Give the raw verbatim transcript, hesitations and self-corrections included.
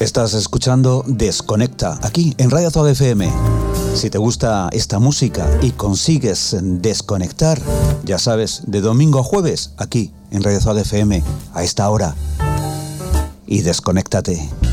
Estás escuchando Desconecta, aquí en Radio Azog F M. Si te gusta esta música y consigues desconectar, ya sabes, de domingo a jueves, aquí en Radio Azog F M, a esta hora. Y desconéctate.